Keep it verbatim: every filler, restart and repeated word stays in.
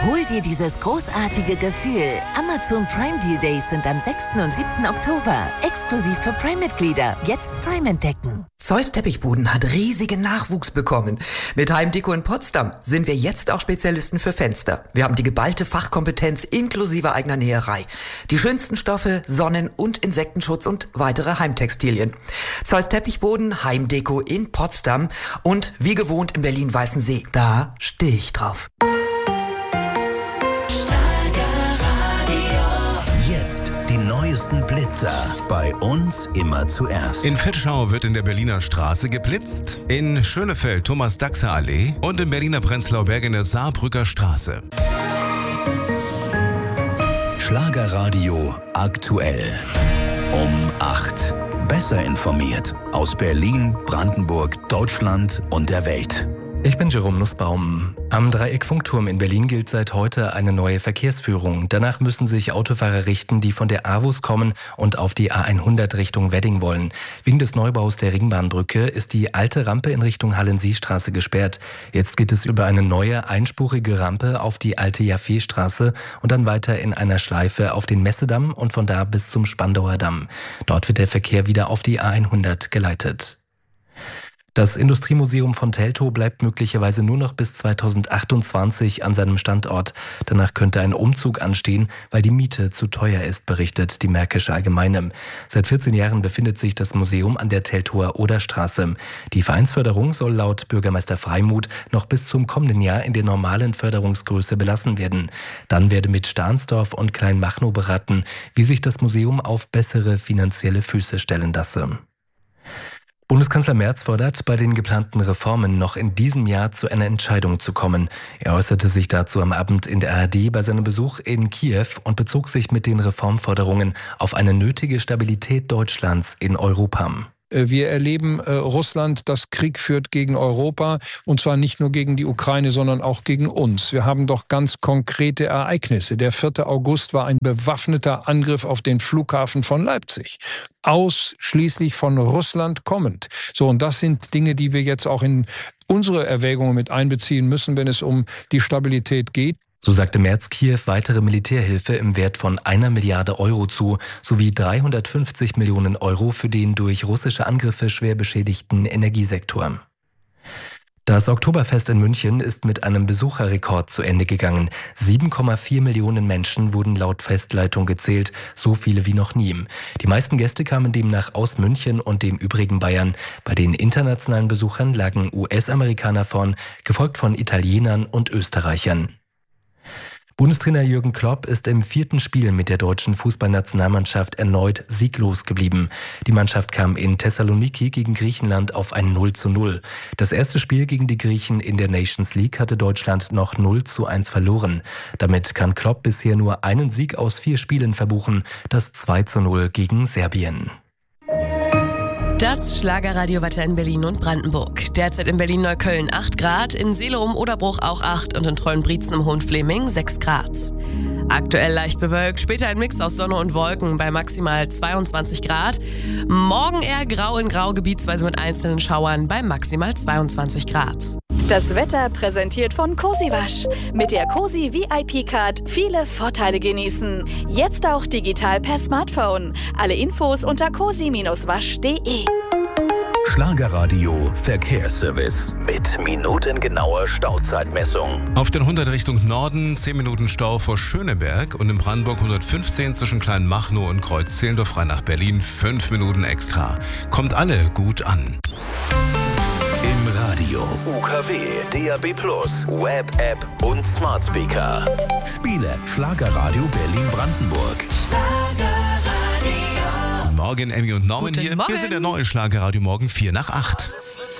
Hol dir dieses großartige Gefühl. Amazon Prime Deal Days sind am sechsten und siebten Oktober. Exklusiv für Prime-Mitglieder. Jetzt Prime entdecken. Zeus Teppichboden hat riesigen Nachwuchs bekommen. Mit Heimdeko in Potsdam sind wir jetzt auch Spezialisten für Fenster. Wir haben die geballte Fachkompetenz inklusive eigener Näherei. Die schönsten Stoffe, Sonnen- und Insektenschutz und weitere Heimtextilien. Zeus Teppichboden, Heimdeko in Potsdam und wie gewohnt in Berlin-Weißensee. Da stehe ich drauf. Die neuesten Blitzer. Bei uns immer zuerst. In Fetschau wird in der Berliner Straße geblitzt, in Schönefeld Thomas-Daxer-Allee und in Berliner Prenzlauer Berg in der Saarbrücker Straße. Schlagerradio aktuell. Um acht. Besser informiert. Aus Berlin, Brandenburg, Deutschland und der Welt. Ich bin Jerome Nussbaum. Am Dreieckfunkturm in Berlin gilt seit heute eine neue Verkehrsführung. Danach müssen sich Autofahrer richten, die von der A W U S kommen und auf die A hundert Richtung Wedding wollen. Wegen des Neubaus der Ringbahnbrücke ist die alte Rampe in Richtung Hallenseestraße gesperrt. Jetzt geht es über eine neue einspurige Rampe auf die alte Jaffeestraße und dann weiter in einer Schleife auf den Messedamm und von da bis zum Spandauer Damm. Dort wird der Verkehr wieder auf die A hundert geleitet. Das Industriemuseum von Teltow bleibt möglicherweise nur noch bis zweitausendachtundzwanzig an seinem Standort. Danach könnte ein Umzug anstehen, weil die Miete zu teuer ist, berichtet die Märkische Allgemeine. Seit vierzehn Jahren befindet sich das Museum an der Teltower Oderstraße. Die Vereinsförderung soll laut Bürgermeister Freimuth noch bis zum kommenden Jahr in der normalen Förderungsgröße belassen werden. Dann werde mit Stahnsdorf und Kleinmachnow beraten, wie sich das Museum auf bessere finanzielle Füße stellen lasse. Bundeskanzler Merz fordert, bei den geplanten Reformen noch in diesem Jahr zu einer Entscheidung zu kommen. Er äußerte sich dazu am Abend in der A R D bei seinem Besuch in Kiew und bezog sich mit den Reformforderungen auf eine nötige Stabilität Deutschlands in Europa. Wir erleben äh, Russland, das Krieg führt gegen Europa, und zwar nicht nur gegen die Ukraine, sondern auch gegen uns. Wir haben doch ganz konkrete Ereignisse. Der vierte August war ein bewaffneter Angriff auf den Flughafen von Leipzig. Ausschließlich von Russland kommend. So, und das sind Dinge, die wir jetzt auch in unsere Erwägungen mit einbeziehen müssen, wenn es um die Stabilität geht. So sagte Merz Kiew weitere Militärhilfe im Wert von einer Milliarde Euro zu, sowie dreihundertfünfzig Millionen Euro für den durch russische Angriffe schwer beschädigten Energiesektor. Das Oktoberfest in München ist mit einem Besucherrekord zu Ende gegangen. sieben Komma vier Millionen Menschen wurden laut Festleitung gezählt, so viele wie noch nie. Die meisten Gäste kamen demnach aus München und dem übrigen Bayern. Bei den internationalen Besuchern lagen U S-Amerikaner vorn, gefolgt von Italienern und Österreichern. Bundestrainer Jürgen Klopp ist im vierten Spiel mit der deutschen Fußballnationalmannschaft erneut sieglos geblieben. Die Mannschaft kam in Thessaloniki gegen Griechenland auf ein null zu null. Das erste Spiel gegen die Griechen in der Nations League hatte Deutschland noch null zu eins verloren. Damit kann Klopp bisher nur einen Sieg aus vier Spielen verbuchen, das zwei zu null gegen Serbien. Das Schlagerradiowetter in Berlin und Brandenburg. Derzeit in Berlin-Neukölln acht Grad, in Seele um Oderbruch auch acht und in Treuenbrietzen im Hohenfleming sechs Grad. Aktuell leicht bewölkt, später ein Mix aus Sonne und Wolken bei maximal zweiundzwanzig Grad. Morgen eher grau in grau, gebietsweise mit einzelnen Schauern bei maximal zweiundzwanzig Grad. Das Wetter präsentiert von Cosiwasch. Mit der Cosi V I P-Card viele Vorteile genießen. Jetzt auch digital per Smartphone. Alle Infos unter cosi wasch punkt de. Schlagerradio Verkehrsservice mit minutengenauer Stauzeitmessung. Auf den hundert Richtung Norden zehn Minuten Stau vor Schöneberg und in Brandenburg hundertfünfzehn zwischen Kleinmachnow und Kreuz-Zehlendorf frei nach Berlin fünf Minuten extra. Kommt alle gut an. Im Radio, U K W, D A B plus, Web, App und Smart Speaker. Spiele Schlagerradio Berlin-Brandenburg. Morgen, Emmy und Norman Guten hier. Morgen. Wir sind der neue Schlagerradio morgen vier nach acht.